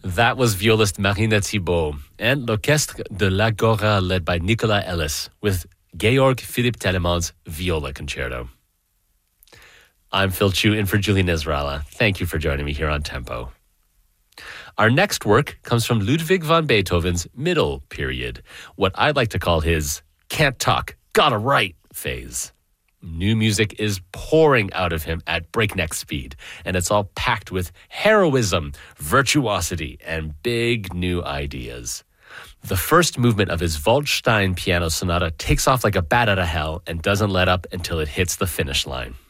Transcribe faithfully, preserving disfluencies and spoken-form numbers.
That was violist Marina Thibault and l'Orchestre de l'Agora led by Nicolas Ellis with Georg Philipp Telemann's Viola Concerto. I'm Phil Chu in for Julian Israela. Thank you for joining me here on Tempo. Our next work comes from Ludwig van Beethoven's middle period, what I like to call his can't talk, gotta write phase. New music is pouring out of him at breakneck speed, and it's all packed with heroism, virtuosity, and big new ideas. The first movement of his Waldstein piano sonata takes off like a bat out of hell and doesn't let up until it hits the finish line.